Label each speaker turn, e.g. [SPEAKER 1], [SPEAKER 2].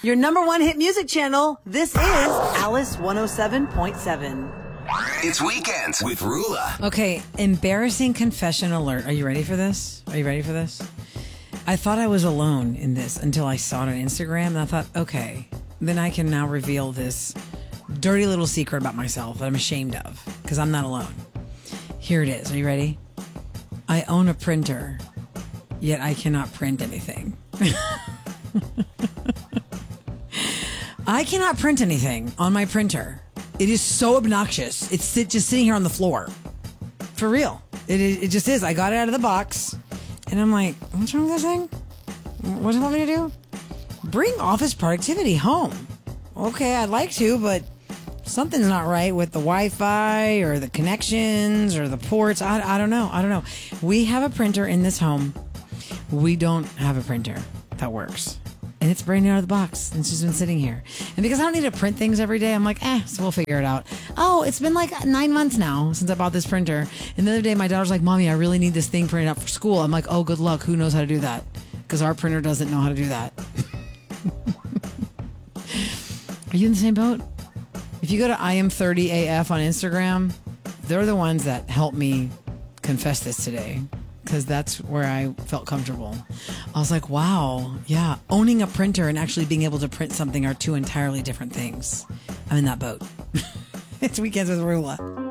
[SPEAKER 1] Your number one hit music channel. This is Alice 107.7.
[SPEAKER 2] It's Weekends with Rula.
[SPEAKER 3] Okay, embarrassing confession alert. Are you ready for this? I thought I was alone in this until I saw it on Instagram, and I thought, okay, then I can now reveal this dirty little secret about myself that I'm ashamed of, because I'm not alone. Here it is. Are you ready? I own a printer, yet I cannot print anything. I cannot print anything on my printer. It is so obnoxious. It's just sitting here on the floor. For real. It just is. I got it out of the box, and I'm like, what's wrong with this thing? What do you want me to do? Bring office productivity home. Okay, I'd like to, but something's not right with the Wi-Fi or the connections or the ports. I don't know. We have a printer in this home. We don't have a printer that works. And it's brand new out of the box. And it's just been sitting here. And because I don't need to print things every day, I'm like, so we'll figure it out. Oh, it's been like 9 months now since I bought this printer. And the other day, my daughter's like, Mommy, I really need this thing printed out for school. I'm like, oh, good luck. Who knows how to do that? Because our printer doesn't know how to do that. Are you in the same boat? If you go to IM30AF on Instagram, they're the ones that helped me confess this today. Because that's where I felt comfortable. I was like, wow, yeah, owning a printer and actually being able to print something are two entirely different things. I'm in that boat. It's Weekends with Rula.